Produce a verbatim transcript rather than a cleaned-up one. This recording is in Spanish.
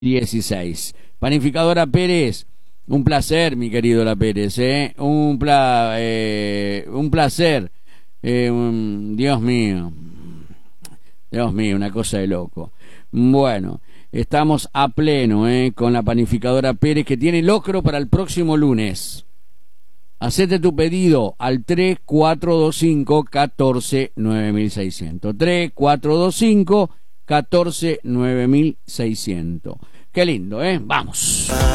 dieciséis. Panificadora Pérez, un placer, mi querido La Pérez, ¿eh? Un, pla, eh, un placer. Eh, un, Dios mío. Dios mío, una cosa de loco. Bueno, estamos a pleno ¿eh? con la Panificadora Pérez, que tiene locro para el próximo lunes. Hacete tu pedido al tres cuatro dos cinco, uno cuatro nueve mil seiscientos. tres cuatro dos cinco, uno cuatro nueve mil seiscientos. Qué lindo, ¿eh? Vamos.